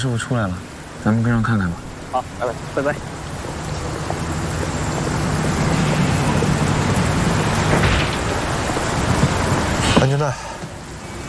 师傅出来了，咱们跟上看看吧。 好，拜拜，拜拜。 安全带。